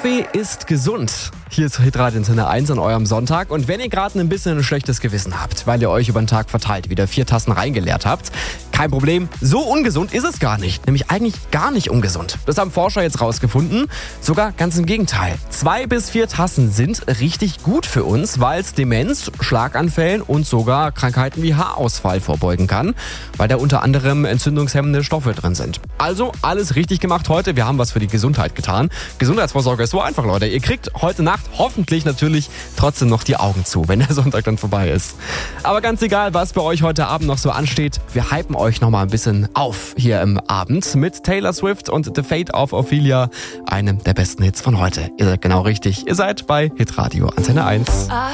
Kaffee ist gesund. Hier ist Hitradio Antenne 1 an eurem Sonntag. Und wenn ihr gerade ein bisschen ein schlechtes Gewissen habt, weil ihr euch über den Tag verteilt wieder 4 Tassen reingeleert habt, kein Problem, so ungesund ist es gar nicht. Nämlich eigentlich gar nicht ungesund. Das haben Forscher jetzt rausgefunden. Sogar ganz im Gegenteil. 2 bis 4 Tassen sind richtig gut für uns, weil es Demenz, Schlaganfällen und sogar Krankheiten wie Haarausfall vorbeugen kann, weil da unter anderem entzündungshemmende Stoffe drin sind. Also alles richtig gemacht heute. Wir haben was für die Gesundheit getan. Gesundheitsvorsorge ist so einfach, Leute. Ihr kriegt heute Nacht hoffentlich natürlich trotzdem noch die Augen zu, wenn der Sonntag dann vorbei ist. Aber ganz egal, was bei euch heute Abend noch so ansteht, wir hypen euch noch mal ein bisschen auf hier im Abend mit Taylor Swift und The Fate of Ophelia, einem der besten Hits von heute. Ihr seid genau richtig. Ihr seid bei Hitradio Antenne 1.